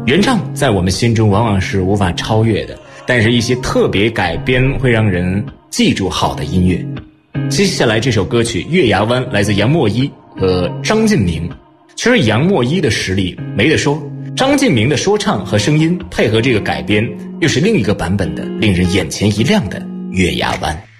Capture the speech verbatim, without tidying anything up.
原唱在我们心中往往是无法超越的，但是一些特别改编会让人记住好的音乐。接下来这首歌曲《月牙湾》来自杨莫依和张晋明。其实杨莫依的实力没得说，张晋明的说唱和声音配合这个改编，又是另一个版本的令人眼前一亮的《月牙湾》。